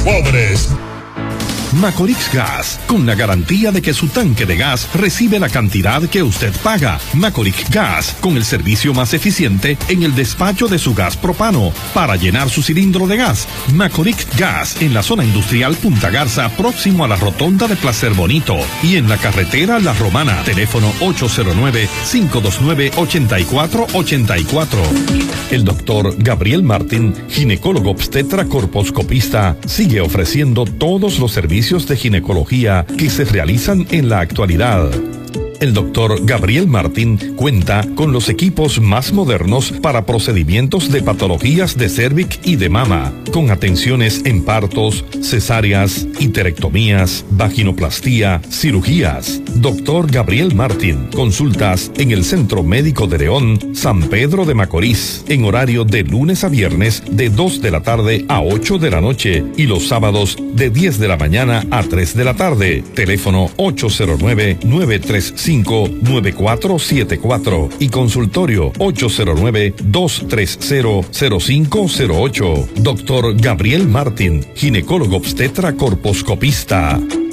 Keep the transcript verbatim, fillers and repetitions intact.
pobres. Macorix Gas, con la garantía de que su tanque de gas recibe la cantidad que usted paga. Macorix Gas, con el servicio más eficiente en el despacho de su gas propano, para llenar su cilindro de gas. Macorix Gas, en la zona industrial Punta Garza, próximo a la rotonda de Placer Bonito, y en la carretera La Romana. Teléfono ocho cero nueve, cinco dos nueve, ocho cuatro ocho cuatro. El doctor Gabriel Martín, ginecólogo obstetra corposcopista, sigue ofreciendo todos los servicios de ginecología que se realizan en la actualidad. El doctor Gabriel Martín cuenta con los equipos más modernos para procedimientos de patologías de cérvix y de mama, con atenciones en partos, cesáreas, histerectomías, vaginoplastía, cirugías. Doctor Gabriel Martín, consultas en el Centro Médico de León, San Pedro de Macorís, en horario de lunes a viernes de dos de la tarde a ocho de la noche y los sábados de diez de la mañana a tres de la tarde. Teléfono ocho cero nueve, nueve tres cinco, nueve cuatro siete cuatro y consultorio ocho cero nueve, dos tres cero, cero cinco cero ocho. Doctor Gabriel Martín, ginecólogo obstetra corposcopista.